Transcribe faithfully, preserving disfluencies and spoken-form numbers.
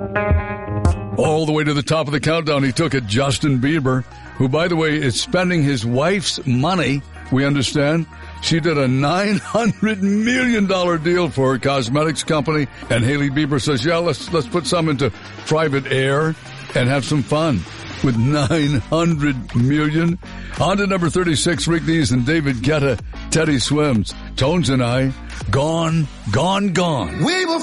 All the way to the top of the countdown, he took it, Justin Bieber, who, by the way, is spending his wife's money, we understand. She did a nine hundred million dollars deal for her cosmetics company, and Hailey Bieber says, yeah, let's let's put some into private air and have some fun with nine hundred million dollars. On to number thirty-six, Rick Dees and David Guetta, Teddy Swims, Tones and I, Gone, Gone, Gone. We were